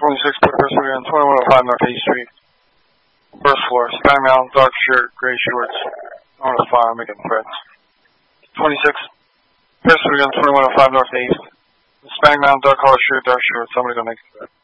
26 Pursuit on 2105 North 8th Street. First floor. Hispanic male, dark shirt, gray shorts. On the fire, making threats. 26 Pursuit on 2105 North 8th. Hispanic male, dark collar shirt, dark shorts. Somebody gonna make a threat.